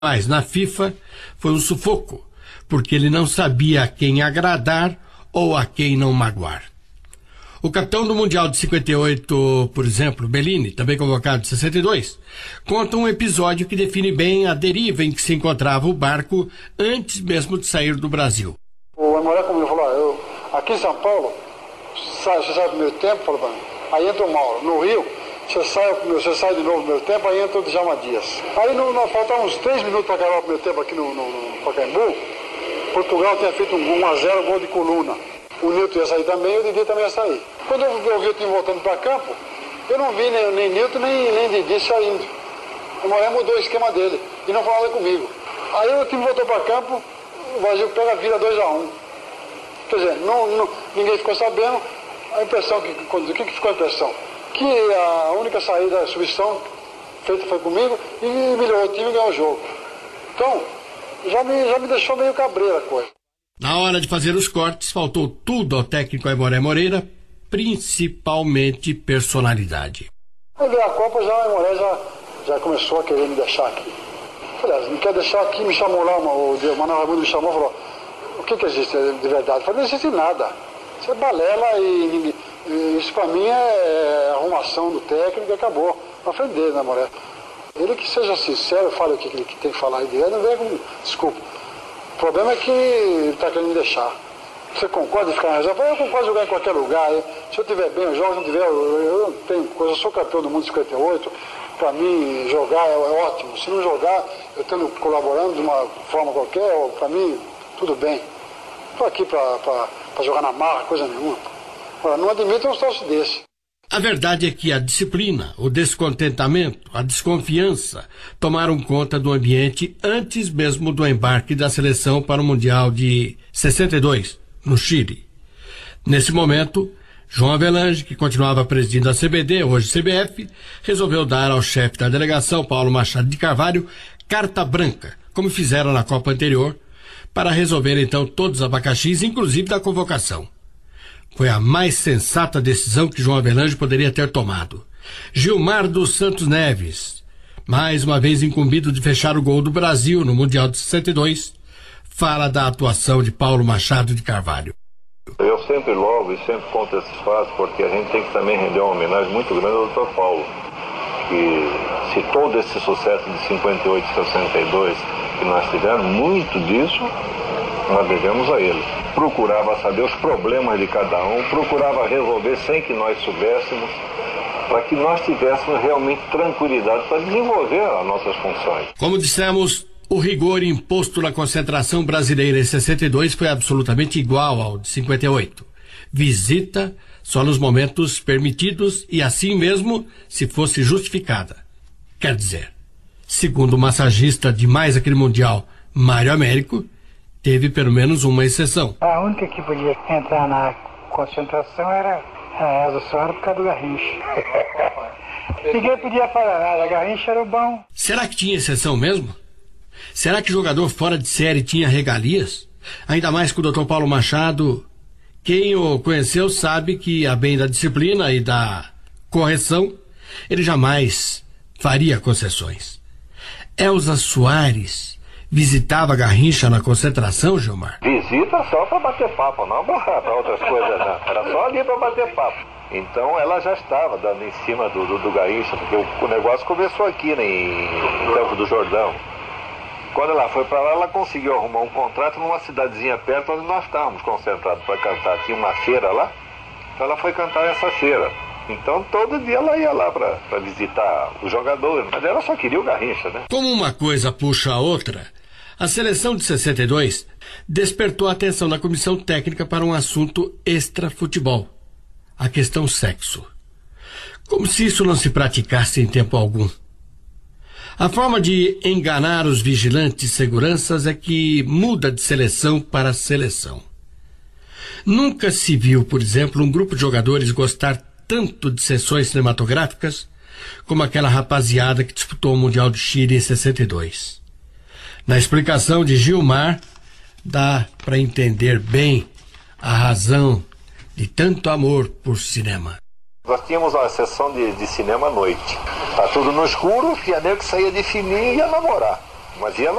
Mas na FIFA foi um sufoco, porque ele não sabia a quem agradar ou a quem não magoar. O capitão do Mundial de 58, por exemplo, Bellini, também convocado de 62, conta um episódio que define bem a deriva em que se encontrava o barco antes mesmo de sair do Brasil. O Aimoré comigo falou, aqui em São Paulo, você sai no primeiro tempo, falou, aí entra o Mauro. No Rio, você sai de novo no primeiro tempo, aí entra o Djalma Dias. Aí faltavam uns 3 minutos para acabar o primeiro tempo aqui no Pacaembu. Portugal tinha feito um 1-0, gol de Coluna. O Nilton ia sair também e o Didi também ia sair. Quando eu vi o time voltando para campo, eu não vi nem Nilton nem Didi saindo. O Aimoré mudou o esquema dele e não falava comigo. Aí o time voltou para campo, o Brasil pega, vira 2-1. Quer dizer, ninguém ficou sabendo. A impressão, o que ficou a impressão? Que a única saída, a substituição feita foi comigo e melhorou o time e ganhou o jogo. Então, já me deixou meio cabreira a coisa. Na hora de fazer os cortes, faltou tudo ao técnico Aimoré Moreira, principalmente personalidade. Aí veio a Copa, o Aimoré já começou a querer me deixar aqui. Falei, não quer deixar aqui, me chamou lá, o Manuel Raimundo me chamou e falou, o que existe de verdade? Eu falei, não existe nada. Isso é balela e isso pra mim é arrumação do técnico e acabou. Na frente dele, né, Aimoré? Ele que seja sincero, fale o que ele tem que falar aí dele, não venha com desculpa. O problema é que ele está querendo me deixar. Você concorda em ficar na reserva? Eu concordo em jogar em qualquer lugar. Se eu estiver bem, eu jogo. Se não tiver, eu não tenho coisa. Eu sou campeão do mundo de 58. Para mim, jogar é ótimo. Se não jogar, eu estando colaborando de uma forma qualquer, para mim, tudo bem. Estou aqui para jogar na marra, coisa nenhuma. Agora, não admito um troço desse. A verdade é que a disciplina, o descontentamento, a desconfiança tomaram conta do ambiente antes mesmo do embarque da seleção para o Mundial de 62, no Chile. Nesse momento, João Avelange, que continuava presidindo a CBD, hoje CBF, resolveu dar ao chefe da delegação, Paulo Machado de Carvalho, carta branca, como fizeram na Copa anterior, para resolver então todos os abacaxis, inclusive da convocação. Foi a mais sensata decisão que João Avelange poderia ter tomado. Gilmar dos Santos Neves, mais uma vez incumbido de fechar o gol do Brasil no Mundial de 62, fala da atuação de Paulo Machado de Carvalho. Eu sempre louvo e sempre conto esses fatos, porque a gente tem que também render uma homenagem muito grande ao Dr. Paulo, que se todo esse sucesso de 58 e 62 que nós tivemos, muito disso nós devemos a ele. Procurava saber os problemas de cada um, procurava resolver sem que nós soubéssemos, para que nós tivéssemos realmente tranquilidade para desenvolver as nossas funções. Como dissemos, o rigor imposto na concentração brasileira em 62 foi absolutamente igual ao de 58. Visita só nos momentos permitidos e assim mesmo se fosse justificada. Quer dizer, segundo o massagista de mais aquele Mundial, Mário Américo, teve pelo menos uma exceção. A única que podia entrar na concentração era a Elza Soares por causa do Garrincha. Ninguém podia falar nada, a Garrincha era o bom. Será que tinha exceção mesmo? Será que jogador fora de série tinha regalias? Ainda mais que o Dr. Paulo Machado, quem o conheceu sabe que, a bem da disciplina e da correção, ele jamais faria concessões. Elza Soares visitava Garrincha na concentração, Gilmar? Visita só para bater papo, não para outras coisas, não. Era só ali para bater papo. Então ela já estava dando em cima do Garrincha, porque o negócio começou aqui, né, em Campo do Jordão. Quando ela foi para lá, ela conseguiu arrumar um contrato numa cidadezinha perto onde nós estávamos concentrados para cantar. Tinha uma feira lá, então ela foi cantar nessa feira. Então todo dia ela ia lá para visitar os jogadores, mas ela só queria o Garrincha, né? Como uma coisa puxa a outra, a seleção de 62 despertou a atenção da comissão técnica para um assunto extra-futebol, a questão sexo. Como se isso não se praticasse em tempo algum. A forma de enganar os vigilantes e seguranças é que muda de seleção para seleção. Nunca se viu, por exemplo, um grupo de jogadores gostar tanto de sessões cinematográficas como aquela rapaziada que disputou o Mundial do Chile em 62. Na explicação de Gilmar, dá para entender bem a razão de tanto amor por cinema. Nós tínhamos uma sessão de cinema à noite. Tá tudo no escuro, o pianeiro que saía de fininho e ia namorar. mas ia